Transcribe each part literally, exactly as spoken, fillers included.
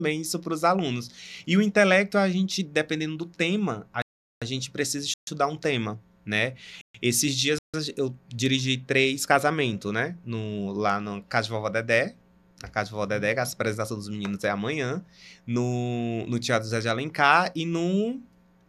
também isso para os alunos. E o intelecto, a gente, dependendo do tema, a, a gente precisa estudar um tema, né? Esses dias eu dirigi três casamentos, né? No, lá na Casa de Vovó Dedé. Na Casa de Vovó Dedé, a apresentação dos meninos é amanhã. No, no Teatro Zé de Alencar e no...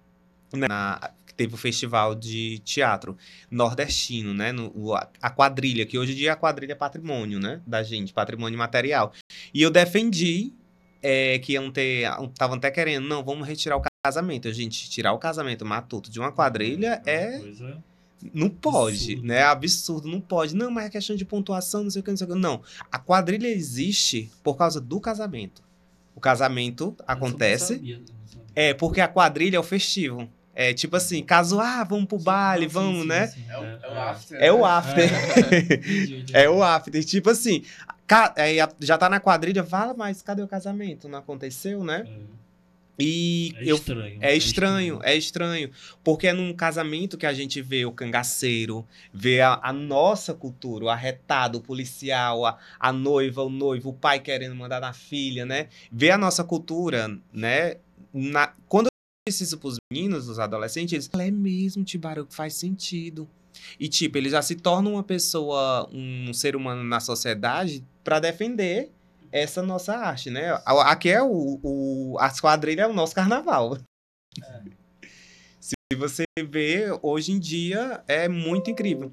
Na, que teve o festival de teatro nordestino, né? No, o- a quadrilha, que hoje em dia a quadrilha é patrimônio, né? Da gente, patrimônio material. E eu defendi é, que iam ter. Estavam até querendo, não, vamos retirar o casamento. A gente, tirar o casamento matuto de uma quadrilha É uma é. coisa Não pode, absurda, né? É absurdo, não pode. Não, mas é questão de pontuação, não sei o que, não sei o que. Não. A quadrilha existe por causa do casamento. O casamento Essa eu não acontece. sabia, eu não sabia. É, porque a quadrilha é o festivo. É tipo assim, caso, ah, vamos pro Sim, baile, não, sim, vamos, sim, né? sim. É o, É, é o é. after, É o né? after. É, entendi, entendi. É o after. Tipo assim, ca- aí a- já tá na quadrilha, fala, mas cadê o casamento? Não aconteceu, né? É. E É eu. estranho. É estranho, é estranho. Porque é num casamento que a gente vê o cangaceiro, vê a, a nossa cultura, o arretado, o policial, a, a noiva, o noivo, o pai querendo mandar na filha, né? Vê a nossa cultura, né? Na, quando eu disse isso pros meninos, os adolescentes, eles falam, é mesmo, Tibaru, que faz sentido. E, tipo, ele já se torna uma pessoa, um ser humano na sociedade pra defender essa nossa arte, né? A- Aqui é o, o as quadrilhas é o nosso carnaval. É. Se você vê, hoje em dia é muito incrível.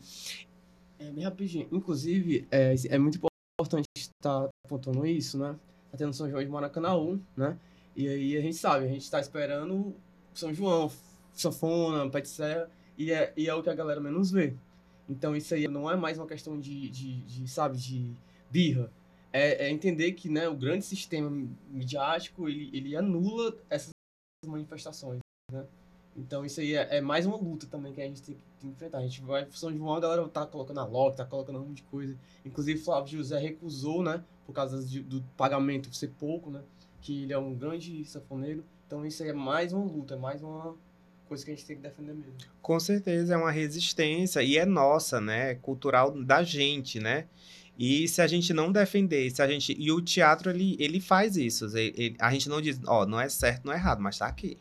É bem rapidinho. Inclusive, é, é muito importante estar apontando isso, né? Tá tendo São João de Maracanaú, né? E aí a gente sabe, a gente tá esperando São João, sanfona, pé de serra, e é, e é o que a galera menos vê. Então isso aí não é mais uma questão de, de, de, sabe, de birra. É, é entender que, né, o grande sistema midiático, ele, ele anula essas manifestações, né? Então isso aí é, é mais uma luta também que a gente tem que, tem que enfrentar. A gente vai pro São João, a galera tá colocando a Loki, tá colocando um monte de coisa. Inclusive Flávio José recusou, né? Por causa de, do pagamento ser pouco, né? Que ele é um grande sanfoneiro. Então isso aí é mais uma luta, é mais uma coisa que a gente tem que defender mesmo. Com certeza é uma resistência e é nossa, né? Cultural da gente, né? E se a gente não defender, se a gente e o teatro ele, ele faz isso, ele- ele- a gente não diz, ó, não é certo, não é errado, mas tá aqui.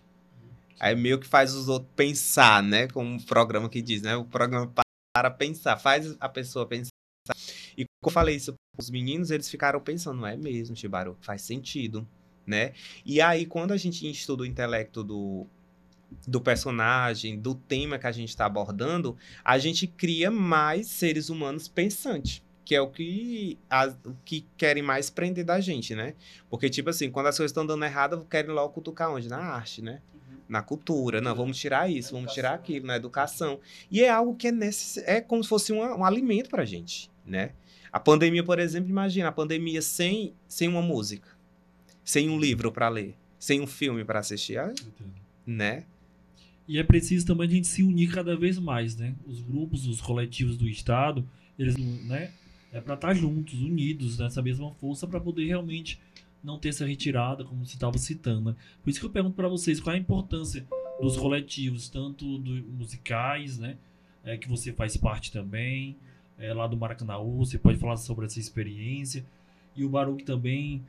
Aí meio que faz os outros pensar, né? Como um programa que diz, né? O programa para pensar, faz a pessoa pensar. E quando eu falei isso para os meninos, eles ficaram pensando, não é mesmo, Chibaru? Faz sentido, né? E aí, quando a gente estuda o intelecto do, do personagem, do tema que a gente está abordando, a gente cria mais seres humanos pensantes, que é o que, as, o que querem mais prender da gente, né? Porque, tipo assim, quando as coisas estão dando errado, querem logo cutucar onde? Na arte, né? Na cultura. Não, vamos tirar isso, vamos tirar aquilo, na educação. E é algo que é, necess... é como se fosse um, um alimento pra gente, né? A pandemia, por exemplo, imagina, a pandemia sem, sem uma música, sem um livro para ler, sem um filme para assistir, né? E é preciso também a gente se unir cada vez mais, né? Os grupos, os coletivos do Estado, eles, né? É para estar juntos, unidos, nessa mesma força, para poder realmente não ter essa retirada, como você estava citando. Né? Por isso que eu pergunto para vocês qual é a importância dos coletivos, tanto do, musicais, né? É, que você faz parte também, é, lá do Maracanaú, você pode falar sobre essa experiência. E o Baruch também,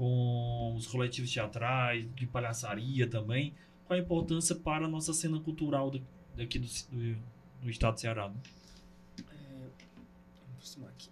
com os coletivos teatrais, de palhaçaria também. Qual a importância para a nossa cena cultural daqui do, do, do estado do Ceará? Né? É, vou aproximar aqui.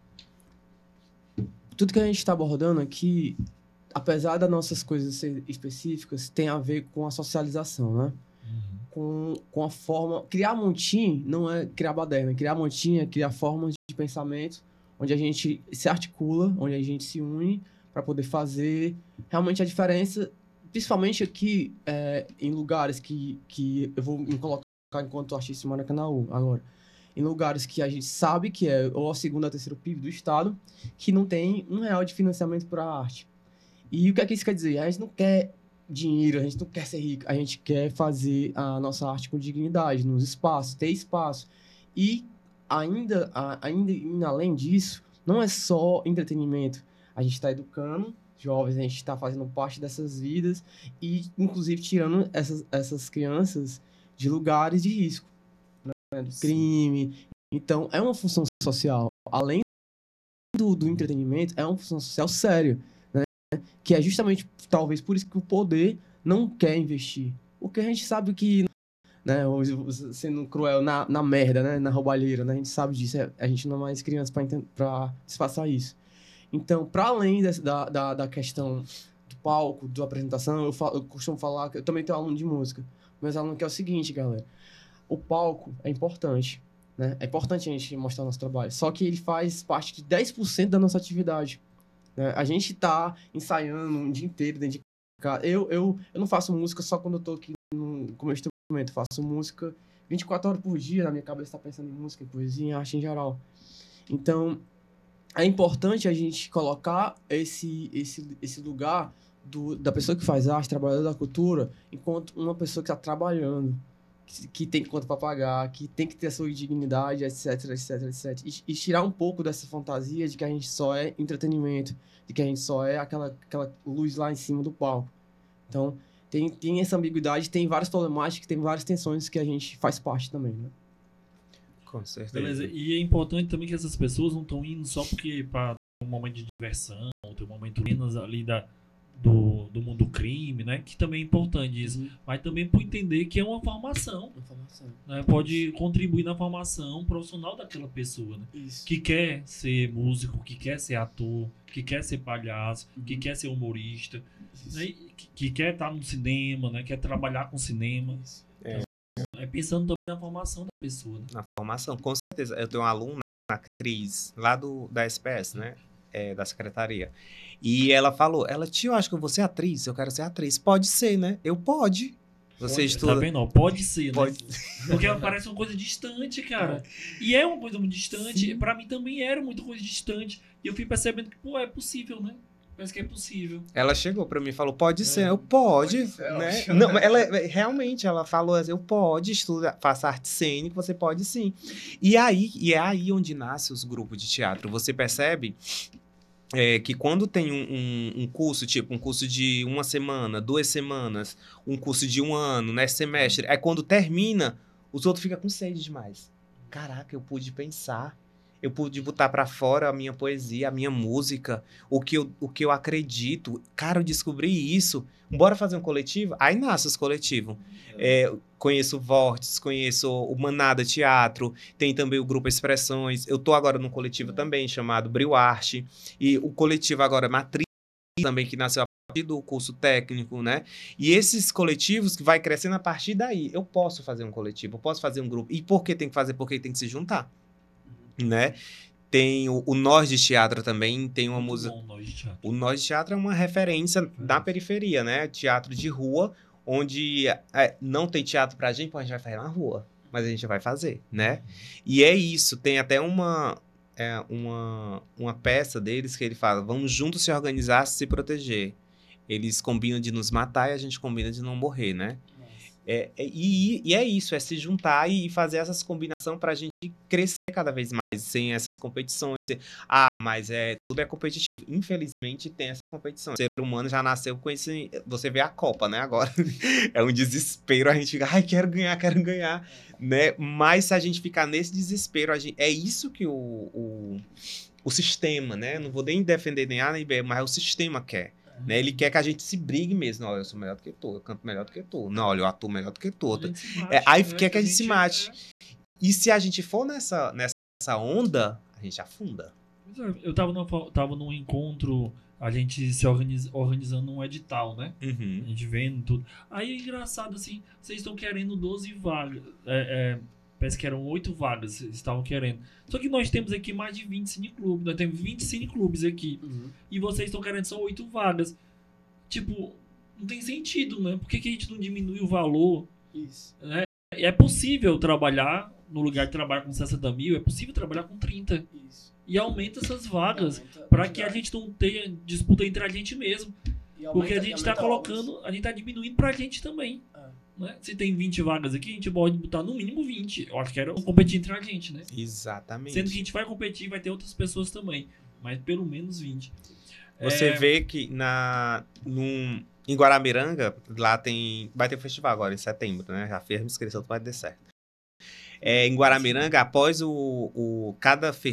Tudo que a gente está abordando aqui, apesar das nossas coisas serem específicas, tem a ver com a socialização, né? Uhum. Com, com a forma... Criar montim não é criar baderna. Criar montim é criar formas de pensamento onde a gente se articula, onde a gente se une para poder fazer realmente a diferença, principalmente aqui é, em lugares que, que eu vou me colocar enquanto artista em Maracanaú agora. Em lugares que a gente sabe que é ou a segunda ou a terceira P I B do estado, que não tem um real de financiamento para a arte. E o que é que isso quer dizer? A gente não quer dinheiro, a gente não quer ser rico, a gente quer fazer a nossa arte com dignidade, nos espaços, ter espaço. E ainda, ainda além disso, não é só entretenimento. A gente está educando jovens, a gente está fazendo parte dessas vidas e, inclusive, tirando essas, essas crianças de lugares de risco, né? Do crime. Então, é uma função social. Além do, do entretenimento, é uma função social séria, né? que é justamente, talvez, por isso que o poder não quer investir. Porque a gente sabe que, né, sendo cruel, na, na merda, né, na roubalheira, né, a gente sabe disso, a gente não é mais criança para disfarçar isso. Então, para além desse, da, da, da questão do palco, da apresentação, eu, falo, eu costumo falar que eu também tenho aluno de música. Meus alunos que é o seguinte, galera, o palco é importante, né, é importante a gente mostrar o nosso trabalho, só que ele faz parte de dez por cento da nossa atividade. Né? A gente tá ensaiando um dia inteiro dentro de casa. Eu, eu, eu não faço música só quando eu tô aqui no, com o meu instrumento. Eu faço música vinte e quatro horas por dia. Na minha cabeça tá pensando em música, em poesia, em arte em geral. Então, é importante a gente colocar esse, esse, esse lugar do, da pessoa que faz arte, trabalhador da cultura, enquanto uma pessoa que está trabalhando, que, que tem conta para pagar, que tem que ter a sua dignidade, etc, etc, etc. E, e tirar um pouco dessa fantasia de que a gente só é entretenimento, de que a gente só é aquela, aquela luz lá em cima do palco. Então, tem, tem essa ambiguidade, tem várias problemáticas, tem várias tensões que a gente faz parte também, né? Com certeza. Beleza. E é importante também que essas pessoas não estão indo só porque para um momento de diversão, ou ter um momento menos ali da, do, do mundo do crime, né? Que também é importante isso. Uhum. Mas também por entender que é uma formação. Uma formação. Né? Pode contribuir na formação profissional daquela pessoa, né? Isso. Que quer ser músico, que quer ser ator, que quer ser palhaço, uhum. que quer ser humorista, né? que, que quer estar no cinema, né? Quer trabalhar com cinema. Isso. É. É pensando também na formação da pessoa. Né? Na formação, com certeza. Eu tenho uma aluna, a Cris, lá do, da S P S, né? É, da secretaria. E ela falou, ela, tio, eu acho que eu vou ser atriz, eu quero ser atriz. Pode ser, né? Eu pode. Você pode, estuda... Tá vendo? Não, pode ser, pode. Né? Porque parece uma coisa distante, cara. E é uma coisa muito distante. Sim. Pra mim também era muita coisa distante. E eu fui percebendo que, pô, é possível, né? Parece que é possível. Ela chegou pra mim e falou, pode é. ser, eu pode, pode ser, né? Não, ela, realmente, ela falou assim, eu pode, estuda, faça arte cênica, você pode sim. E, aí, e é aí onde nasce os grupos de teatro. Você percebe é, que quando tem um, um, um curso, tipo, um curso de uma semana, duas semanas, um curso de um ano, né, semestre, é quando termina, os outros ficam com sede demais. Caraca, eu pude pensar. Eu pude botar pra fora a minha poesia, a minha música, o que, eu, o que eu acredito. Cara, eu descobri isso. Bora fazer um coletivo? Aí nasce os coletivos. É, conheço o Vórtice, conheço o Manada Teatro, tem também o Grupo Expressões. Eu tô agora num coletivo também chamado Brio Arte. E o coletivo agora Matriz também, que nasceu a partir do curso técnico, né? E esses coletivos que vai crescendo a partir daí. Eu posso fazer um coletivo, eu posso fazer um grupo. E por que tem que fazer? Porque tem que se juntar. Né? Tem o, o Nós de Teatro também, tem uma música... O Nós de Teatro é uma referência da periferia, né? Teatro de rua, onde é, não tem teatro pra gente, pô, a gente vai fazer na rua, mas a gente vai fazer, né? E é isso, tem até uma, é, uma, uma peça deles que ele fala, vamos juntos se organizar, se proteger. Eles combinam de nos matar e a gente combina de não morrer, né? É, é, e, e é isso, é se juntar e fazer essas combinações pra gente crescer cada vez mais, sem essas competições. Ah, mas é, tudo é competitivo. Infelizmente tem essa competição. O ser humano já nasceu com esse... Você vê a Copa, né, agora. É um desespero, a gente fica, ai, quero ganhar, quero ganhar, né? Mas se a gente ficar nesse desespero, a gente, é isso que o, o, o sistema, né? Não vou nem defender nem A nem B, mas o sistema quer. Né? Ele quer que a gente se brigue mesmo. Olha, eu sou melhor do que tu, eu canto melhor do que tu. Não, olha, eu atuo melhor do que tu. É, aí né? quer que a gente, a gente se mate. É... E se a gente for nessa, nessa onda, a gente afunda. Eu tava, no, tava num encontro, a gente se organiz, organizando um edital, né? Uhum. A gente vendo tudo. Aí é engraçado, assim, vocês estão querendo doze vagas. É, é, parece que eram oito vagas, vocês estavam querendo. Só que nós temos aqui mais de vinte cineclubes. Nós temos vinte cineclubes aqui. Uhum. E vocês estão querendo só oito vagas. Tipo, não tem sentido, né? Por que, que a gente não diminui o valor? Isso. Né? É possível trabalhar, no lugar de trabalhar com sessenta mil, é possível trabalhar com trinta. Isso. E aumenta essas vagas. Para que a gente não tenha disputa entre a gente mesmo. Porque a gente está colocando, a gente está diminuindo para a gente também. Ah. Né? Se tem vinte vagas aqui, a gente pode botar no mínimo vinte. Eu acho que era competir entre a gente, né? Exatamente. Sendo que a gente vai competir, vai ter outras pessoas também. Mas pelo menos vinte. Você é... vê que na, num, em Guaramiranga, lá tem... Vai ter um festival agora, em setembro, né? Já fez a inscrição, vai dar certo. É, em Guaramiranga, após o, o... Cada festival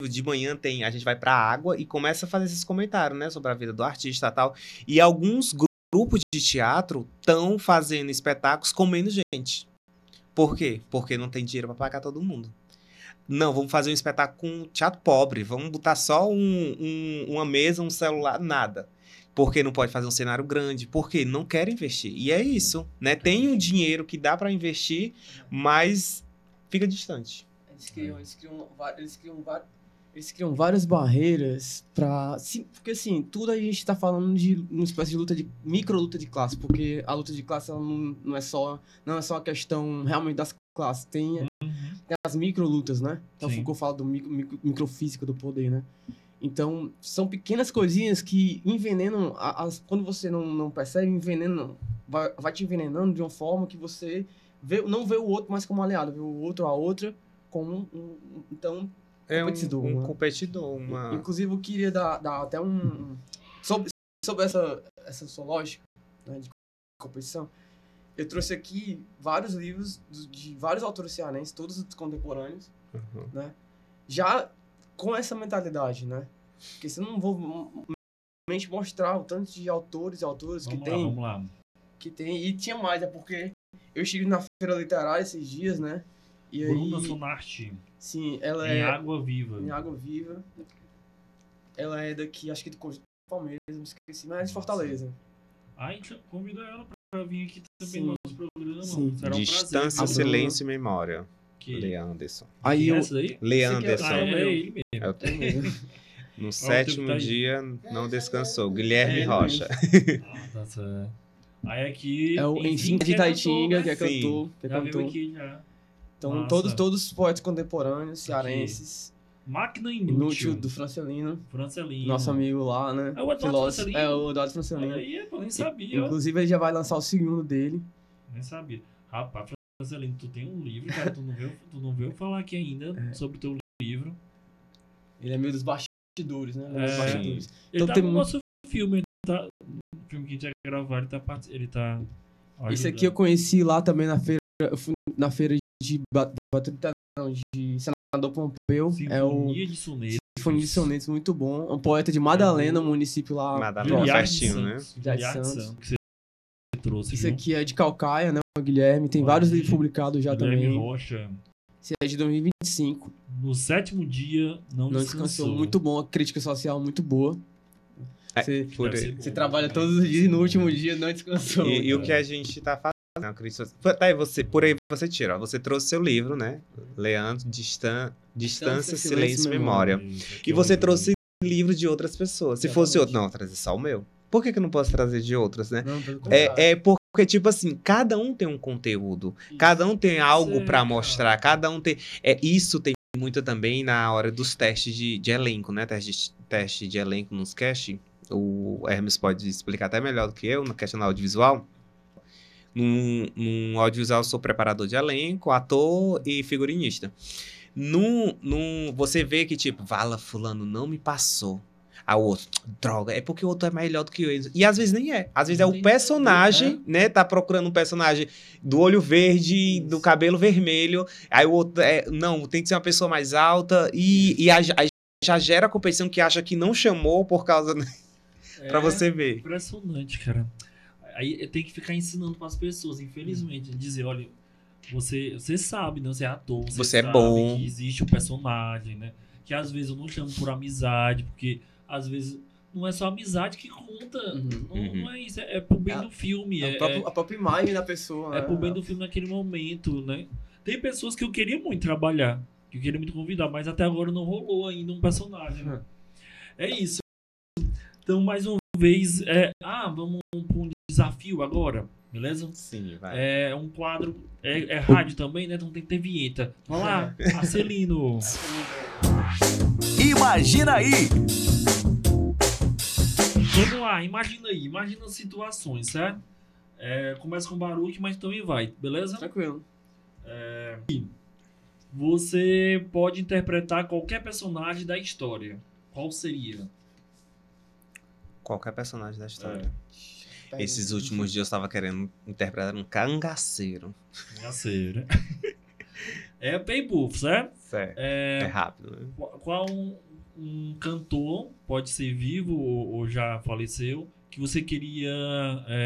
de manhã tem, a gente vai pra água e começa a fazer esses comentários, né, sobre a vida do artista e tal. E alguns gru- grupos de teatro estão fazendo espetáculos com menos gente. Por quê? Porque não tem dinheiro pra pagar todo mundo. Não, vamos fazer um espetáculo com teatro pobre. Vamos botar só um- um- uma mesa, um celular, nada. Porque não pode fazer um cenário grande. Porque não quer investir. E é isso, né? Tem um dinheiro que dá pra investir, mas fica distante. Eles criam, eles criam, va- eles criam, va- eles criam várias barreiras pra... sim, porque assim, tudo a gente tá falando de uma espécie de luta de... micro luta de classe, porque a luta de classe ela não, não, é só, não é só a questão realmente das classes, tem, Uhum. tem as micro lutas, né? Então Sim. Foucault fala do micro, micro, microfísica do poder, né? Então, são pequenas coisinhas que envenenam, a- as, quando você não, não percebe, envenenam, vai, vai te envenenando de uma forma que você vê, não vê o outro mais como aliado, vê o outro, a outra, como um, um- então, É um, competidor, um né? competidor, uma... Inclusive, eu queria dar, dar até um... Sobre, sobre essa, essa sua lógica, né, de competição, eu trouxe aqui vários livros do- de vários autores cearenses, todos contemporâneos, Uhum. né? Já com essa mentalidade, né? Porque se eu não vou realmente mostrar o tanto de autores e autores que Vamos lá, tem, vamos lá. que tem, e tinha mais, é porque eu estive na feira literária esses dias, né? E Bruna aí, Sonarte, sim, ela em é Água Viva. em Água Viva. Ela é daqui, acho que de Cor- Palmeiras, não esqueci, mas é de Nossa. Fortaleza. Ah, a gente convida ela pra vir aqui também Sim. no nosso programa. Sim. Será um Distância, prazer. viu? silêncio e memória. Que... Leanderson. Aí Quem é eu, essa daí? esse aqui Leanderson. Ah, é, é, é, é eu. ele mesmo. É o É mesmo. No Ah, sétimo o tempo tá aí. dia não descansou. Guilherme É, Rocha. Ah, tá certo. Aí aqui. É o Enfim que de é Taitinga, que é Sim. cantor. Que é Já veio cantor. aqui já. Então, Massa. todos, todos os poetas contemporâneos, cearenses. Máquina Inútil, Inútil. do Francelino. Francelino. Nosso amigo lá, né? É o Eduardo Filósofo. Francelino? É o Eduardo Olha Francelino. aí, eu nem sabia. ó. Inclusive, ele já vai lançar o segundo dele. Nem sabia. Rapaz, Francelino, tu tem um livro, cara. Tu não veio, tu não veio falar aqui ainda É. sobre o teu livro. Ele é meio dos bastidores, né? Ele é dos É. bastidores. Ele Então, tá tem no muito- nosso filme. Ele tá, no filme que a gente ia gravar, ele tá. part- Ele tá Esse aqui eu conheci lá também na feira. Eu fui na feira de Ba- Batuta, não, de Senador Pompeu. É o Sinfonia de Sonetos. Sinfonia de Sonetos, muito bom. Um poeta de Madalena, É do- um município lá. Madalena, próximo. Giliard pertinho, né? Santos. Giliard Giliard Santos. Santos, que você trouxe, Isso viu? aqui é de Calcaia, né? O Guilherme. Tem Olha vários aí. livros publicados já Guilherme também. Rocha. Esse é de dois mil e vinte e cinco. No sétimo dia, não, Não descansou. descansou. Muito bom. A crítica social muito boa. É, Você, por Deve aí. ser você bom, trabalha né? todos os dias e no último dia não descansou. E, e o cara. que a gente tá fazendo, né, Cris? Tá aí você, por aí você tira, ó, você trouxe seu livro, né? Leandro, Distan, Distância, Silêncio e Memória. Isso, aqui E é você um livro. trouxe livro de outras pessoas. Se fosse outro, Exatamente. não, eu trazer só o meu. Por que que eu não posso trazer de outras, né? Não, pelo contrário. É, é porque, tipo assim, cada um tem um conteúdo, cada um tem algo é, pra cara. mostrar, cada um tem. É, isso tem muito também na hora dos testes de, de elenco, né? Teste de, teste de elenco nos cast. O Hermes pode explicar até melhor do que eu, na questão do audiovisual. Num, num audiovisual, eu sou preparador de elenco, ator e figurinista. Num, num, você vê que, tipo, Vala, fulano não me passou. A outro, droga, é porque o outro é melhor do que eu. E às vezes nem é. Às vezes é Não o tem personagem, nada a né? Tá procurando um personagem do olho verde, do Isso. cabelo vermelho. Aí o outro é. Não, tem que ser uma pessoa mais alta. E, e aí aí já gera a competição que acha que não chamou por causa. Pra É você ver. impressionante, cara. Aí tem que ficar ensinando pras pessoas, infelizmente. Dizer, olha, você, você sabe, né? Você é ator, você, Você é sabe bom. que existe um personagem, né? Que às vezes eu não chamo por amizade, porque às vezes não é só amizade que conta. Uhum. Não, Uhum. não é isso, é, é pro bem É- do filme. É É, a, própria, a própria imagem da pessoa. é, é né? pro bem do filme naquele momento, né? Tem pessoas que eu queria muito trabalhar, que eu queria muito convidar, mas até agora não rolou ainda um personagem, né? É isso. Então, mais uma vez, é, ah, vamos para um desafio agora, beleza? Sim, vai. É um quadro, é, é rádio também, né? Então tem que ter vinheta. Vamos lá, Marcelino. Imagina aí! Vamos lá, imagina aí, imagina situações, certo? É, começa com Baruch, mas também vai, beleza? Tranquilo. Você pode interpretar qualquer personagem da história. Qual seria? Qualquer personagem da história. É. Esses últimos dias eu tava querendo interpretar um cangaceiro. Cangaceiro. É bem bufo, certo? Certo. É, É, rápido, né? qual qual um, um cantor, pode ser vivo ou, ou já faleceu, que você queria